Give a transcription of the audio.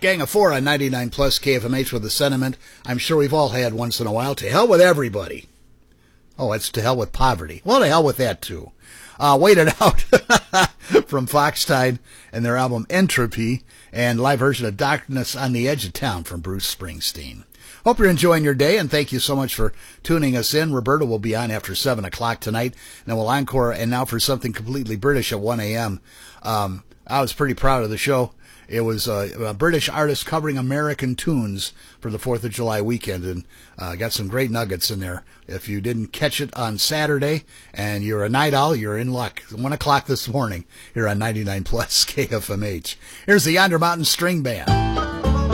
Gang of Four on 99 Plus KFMH with a sentiment I'm sure we've all had once in a while. To hell with everybody. Oh, it's to hell with poverty. Well, to hell with that, too. Wait It Out from Foxtide and their album Entropy, and live version of Darkness on the Edge of Town from Bruce Springsteen. Hope you're enjoying your day, and thank you so much for tuning us in. Roberta will be on after 7 o'clock tonight, and then we'll encore, and now for something completely British at 1 a.m. I was pretty proud of the show. It was a British artist covering American tunes for the 4th of July weekend, and got some great nuggets in there. If you didn't catch it on Saturday and you're a night owl, you're in luck. 1 o'clock this morning here on 99 Plus KFMH. Here's the Yonder Mountain String Band.